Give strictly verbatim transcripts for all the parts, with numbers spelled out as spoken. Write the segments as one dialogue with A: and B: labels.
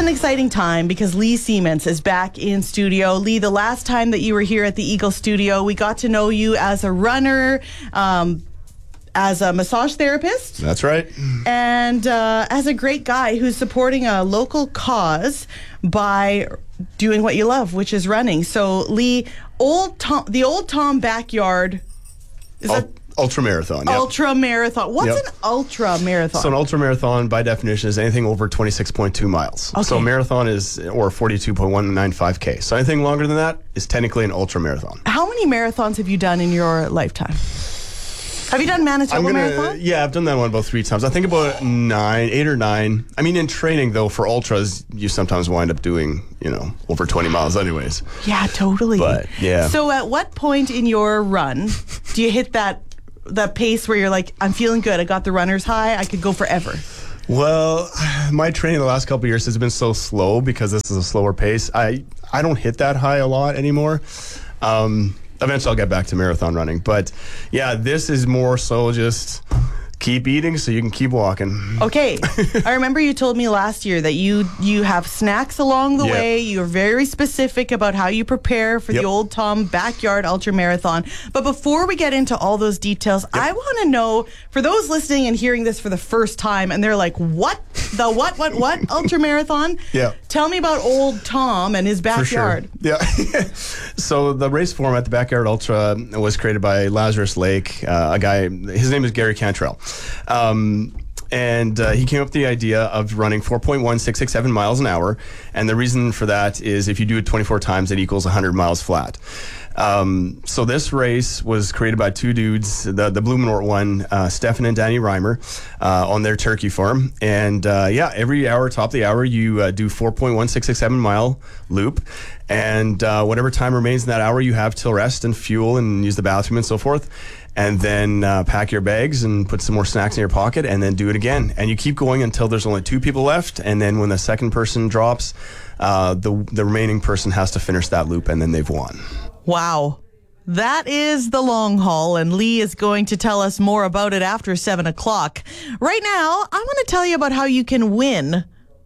A: an exciting time because Lee Siemens is back in studio. Lee, the last time that you were here at the Eagle Studio, we got to know you as a runner, um, as a massage therapist.
B: That's right.
A: And uh, as a great guy who's supporting a local cause by doing what you love, which is running. So, Lee, old Tom, the Old Tom Backyard is
B: Ul-
A: a
B: ultra marathon. Yep.
A: ultra marathon. What's
B: Yep.
A: an ultra marathon?
B: So an ultra marathon, by definition, is anything over twenty-six point two miles.
A: Okay.
B: So a marathon is, or forty-two point one nine five K. So anything longer than that is technically an ultra marathon.
A: How many marathons have you done in your lifetime? Have you done Manitoba
B: I'm gonna,
A: Marathon?
B: Yeah, I've done that one about three times. I think about nine, eight or nine. I mean, in training, though, for ultras, you sometimes wind up doing, you know, over twenty miles anyways.
A: Yeah, totally.
B: But, yeah.
A: So at what point in your run do you hit that that pace where you're like, I'm feeling good, I got the runner's high, I could go forever?
B: Well, my training the last couple of years has been so slow because this is a slower pace. I, I don't hit that high a lot anymore. Um, eventually I'll get back to marathon running. But yeah, this is more so just keep eating so you can keep walking.
A: Okay. I remember you told me last year that you you have snacks along the
B: Yep.
A: way. You're very specific about how you prepare for
B: Yep.
A: the Old Tom Backyard Ultra Marathon. But before we get into all those details, I want to know, for those listening and hearing this for the first time, and they're like, what? The what, what, what? Ultra Marathon?
B: Yeah.
A: Tell me about Old Tom and his backyard.
B: For sure. Yeah. So the race format, the Backyard Ultra, was created by Lazarus Lake, uh, a guy, his name is Gary Cantrell. Um, and uh, he came up with the idea of running four point one six six seven miles an hour. And the reason for that is if you do it twenty-four times, it equals one hundred miles flat. Um, so this race was created by two dudes, the, the Blumenort one, uh, Stefan and Danny Reimer, uh, on their turkey farm. And, uh, yeah, every hour, top of the hour, you uh, do four point one six six seven mile loop. And, uh, whatever time remains in that hour, you have till rest and fuel and use the bathroom and so forth. And then uh, pack your bags and put some more snacks in your pocket and then do it again. And you keep going until there's only two people left. And then when the second person drops, uh, the, the remaining person has to finish that loop and then they've won.
A: Wow. That is the long haul, and Lee is going to tell us more about it after seven o'clock. Right now, I want to tell you about how you can win.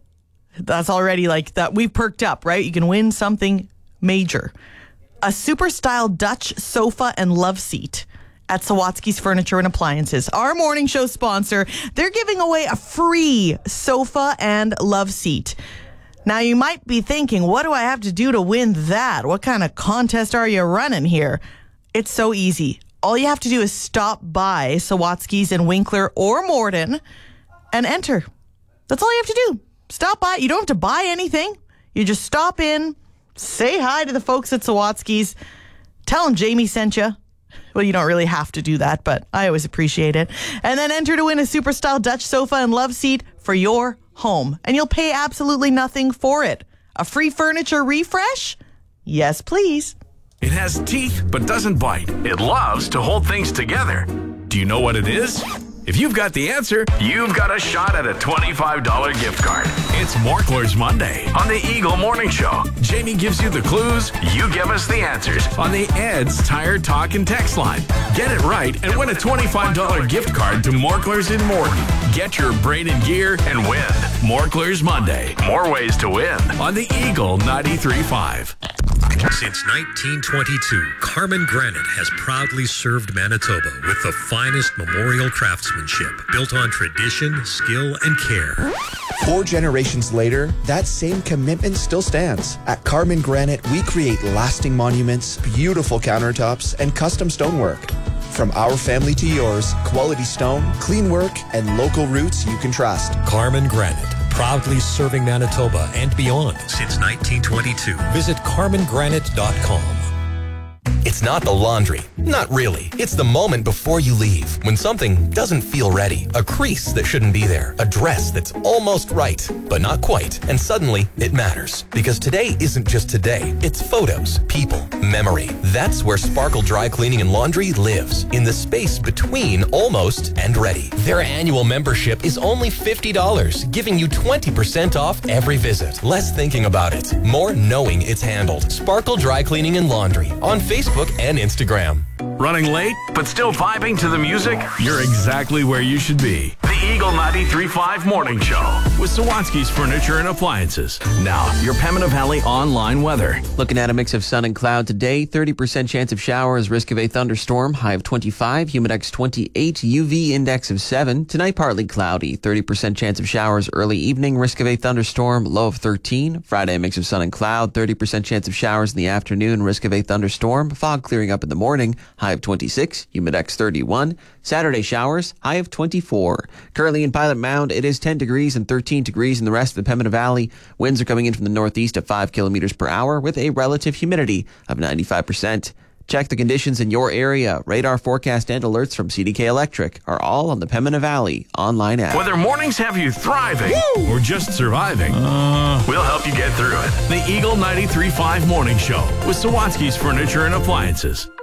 A: That's already like that. We've perked up, right? You can win something major. A super style Dutch sofa and love seat at Sawatsky's Furniture and Appliances, our morning show sponsor. They're giving away a free sofa and love seat. Now, you might be thinking, what do I have to do to win that? What kind of contest are you running here? It's so easy. All you have to do is stop by Sawatsky's in Winkler or Morden and enter. That's all you have to do. Stop by. You don't have to buy anything. You just stop in, say hi to the folks at Sawatsky's, tell them Jamie sent you. Well, you don't really have to do that, but I always appreciate it. And then enter to win a super style Dutch sofa and love seat for your home. And you'll pay absolutely nothing for it. A free furniture refresh? Yes, please.
C: It has teeth but doesn't bite. It loves to hold things together. Do you know what it is? If you've got the answer, you've got a shot at a twenty-five dollars gift card. It's Morklers Monday on the Eagle Morning Show. Jamie gives you the clues, you give us the answers on the Ed's Tire Talk and Text line. Get it right and win a twenty-five dollars gift card to Morklers in Morton. Get your brain in gear and win. Morklers Monday. More ways to win on the Eagle ninety-three point five.
D: Since nineteen twenty-two, Carmen Granite has proudly served Manitoba with the finest memorial craftsmanship built on tradition, skill, and care.
E: Four generations later, that same commitment still stands. At Carmen Granite, we create lasting monuments, beautiful countertops, and custom stonework. From our family to yours, quality stone, clean work, and local roots you can trust.
D: Carmen Granite, proudly serving Manitoba and beyond since nineteen twenty-two. Visit carmen granite dot com.
F: It's not the laundry. Not really. It's the moment before you leave, when something doesn't feel ready. A crease that shouldn't be there. A dress that's almost right, but not quite. And suddenly, it matters. Because today isn't just today. It's photos, people, memory. That's where Sparkle Dry Cleaning and Laundry lives. In the space between almost and ready. Their annual membership is only fifty dollars, giving you twenty percent off every visit. Less thinking about it, more knowing it's handled. Sparkle Dry Cleaning and Laundry on Facebook and Instagram.
C: Running late, but still vibing to the music? You're exactly where you should be. The Eagle ninety-three point five Morning Show with Sawatsky's Furniture and Appliances. Now, your Pembina Valley online weather.
G: Looking at a mix of sun and cloud today, thirty percent chance of showers, risk of a thunderstorm, high of twenty-five, humidex twenty-eight, U V index of seven. Tonight, partly cloudy, thirty percent chance of showers early evening, risk of a thunderstorm, low of thirteen. Friday, a mix of sun and cloud, thirty percent chance of showers in the afternoon, risk of a thunderstorm, fog clearing up in the morning, high of twenty-six, humidex thirty-one. Saturday, showers, high of twenty-four. Currently in Pilot Mound, it is ten degrees and thirteen degrees in the rest of the Pembina Valley. Winds are coming in from the northeast at five kilometers per hour with a relative humidity of ninety-five percent. Check the conditions in your area. Radar forecast and alerts from C D K Electric are all on the Pembina Valley online app.
C: Whether mornings have you thriving Woo! or just surviving, uh, we'll help you get through it. The Eagle ninety-three point five Morning Show with Sawatsky's Furniture and Appliances.